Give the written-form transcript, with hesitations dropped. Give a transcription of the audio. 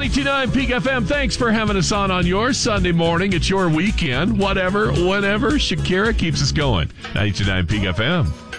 92.9 Peak FM. Thanks for having us on your Sunday morning. It's your weekend. Whatever, whenever. Shakira keeps us going. 92.9 Peak FM.